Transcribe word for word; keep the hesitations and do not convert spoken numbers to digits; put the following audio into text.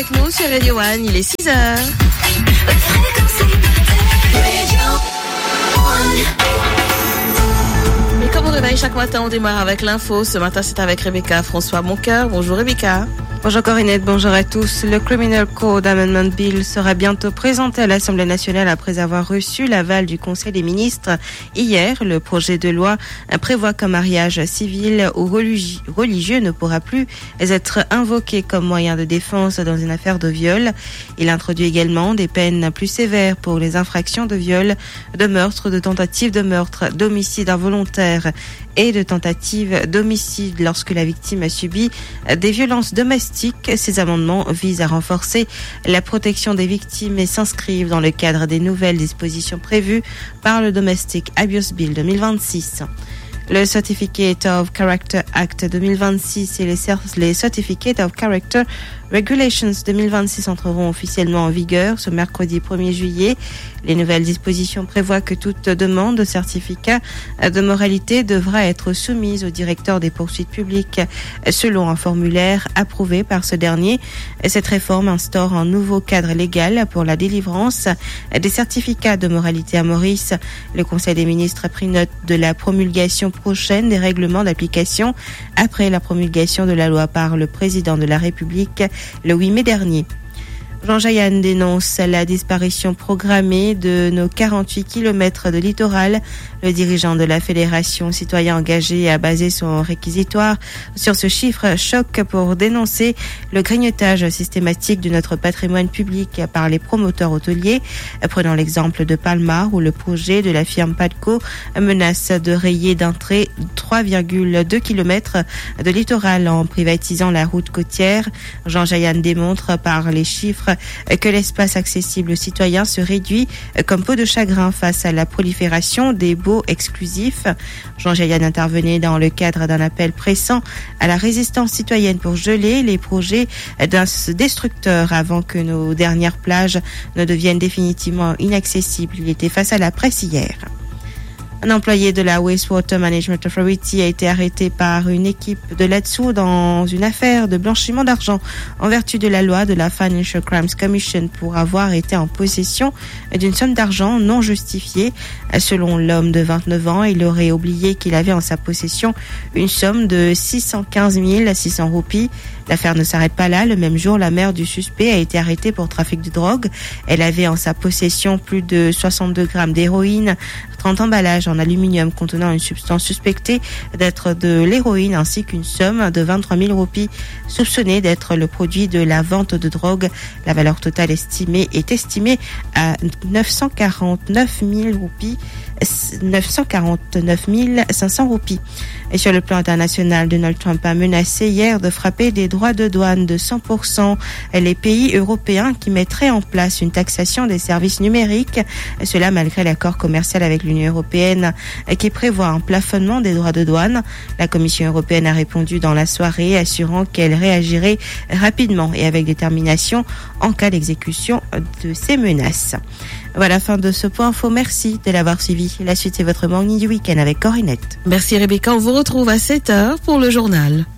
avec nous sur Radio One, il est six heures. Et comme on réveille chaque matin, on démarre avec l'info. Ce matin, c'est avec Rebecca François Moncoeur. Bonjour Rebecca. Bonjour Corinette, bonjour à tous. Le Criminal Code Amendment Bill sera bientôt présenté à l'Assemblée nationale après avoir reçu l'aval du Conseil des ministres hier. Le projet de loi prévoit qu'un mariage civil ou religieux ne pourra plus être invoqué comme moyen de défense dans une affaire de viol. Il introduit également des peines plus sévères pour les infractions de viol, de meurtre, de tentative de meurtre, d'homicide involontaire et de tentative d'homicide lorsque la victime a subi des violences domestiques. Ces amendements visent à renforcer la protection des victimes et s'inscrivent dans le cadre des nouvelles dispositions prévues par le Domestic Abuse Bill deux mille vingt-six. Le Certificate of Character Act deux mille vingt-six et les, les Certificate of Character Regulations deux mille vingt-six entreront officiellement en vigueur ce mercredi premier juillet. Les nouvelles dispositions prévoient que toute demande de certificat de moralité devra être soumise au directeur des poursuites publiques selon un formulaire approuvé par ce dernier. Cette réforme instaure un nouveau cadre légal pour la délivrance des certificats de moralité à Maurice. Le Conseil des ministres a pris note de la promulgation prochaine des règlements d'application après la promulgation de la loi par le président de la République le huit mai dernier. Jean Jayan dénonce la disparition programmée de nos quarante-huit kilomètres de littoral. Le dirigeant de la Fédération Citoyen Engagé a basé son réquisitoire sur ce chiffre choc pour dénoncer le grignotage systématique de notre patrimoine public par les promoteurs hôteliers. Prenons l'exemple de Palmar où le projet de la firme Padco menace de rayer d'un trait trois virgule deux kilomètres de littoral en privatisant la route côtière. Jean Jayan démontre par les chiffres que l'espace accessible aux citoyens se réduit comme peau de chagrin face à la prolifération des baux exclusifs. Jean Jayan intervenait dans le cadre d'un appel pressant à la résistance citoyenne pour geler les projets d'un destructeur avant que nos dernières plages ne deviennent définitivement inaccessibles. Il était face à la presse hier. Un employé de la Wastewater Management Authority a été arrêté par une équipe de l'A T S O dans une affaire de blanchiment d'argent en vertu de la loi de la Financial Crimes Commission pour avoir été en possession d'une somme d'argent non justifiée. Selon l'homme de vingt-neuf ans, il aurait oublié qu'il avait en sa possession une somme de six cent quinze mille six cents roupies. L'affaire ne s'arrête pas là. Le même jour, la mère du suspect a été arrêtée pour trafic de drogue. Elle avait en sa possession plus de soixante-deux grammes d'héroïne, trente emballages en aluminium contenant une substance suspectée d'être de l'héroïne ainsi qu'une somme de vingt-trois mille roupies soupçonnée d'être le produit de la vente de drogue. La valeur totale estimée est estimée à neuf cent quarante-neuf mille roupies, neuf cent quarante-neuf mille cinq cents roupies. Et sur le plan international, Donald Trump a menacé hier de frapper des droits de douane de cent pour cent les pays européens qui mettraient en place une taxation des services numériques. Cela malgré l'accord commercial avec l'Union européenne qui prévoit un plafonnement des droits de douane. La Commission européenne a répondu dans la soirée, assurant qu'elle réagirait rapidement et avec détermination en cas d'exécution de ces menaces. Voilà, fin de ce point info. Merci de l'avoir suivi. La suite, c'est votre morning du week-end avec Corinette. Merci Rebecca. On vous retrouve à sept heures pour le journal.